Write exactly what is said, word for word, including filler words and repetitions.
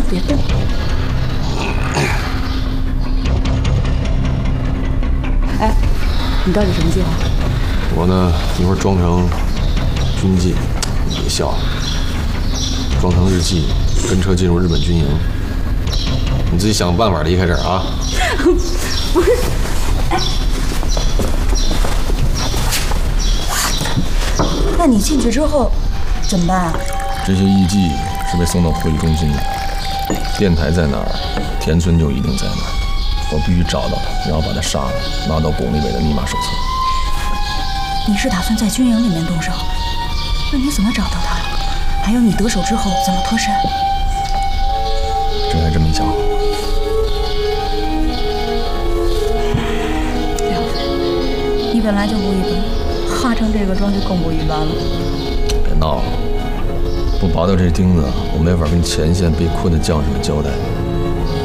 别动。哎，你到底什么计划？ 我呢，一会儿装成军纪，你别笑了，装成日记，跟车进入日本军营。你自己想办法离开这儿啊！ 不是，哎，那你进去之后怎么办啊？ 这些艺伎是被送到会议中心的，电台在哪儿，田村就一定在哪儿。我必须找到他，然后把他杀了，拿到巩立伟的密码手册。 你是打算在军营里面动手？那你怎么找到他？还有你得手之后怎么脱身？ 这还真没想好。 梁飞，你本来就不一般，哈成这个妆就更不一般了。 别闹了，不拔掉这钉子，我没法跟前线被困的将士们交代。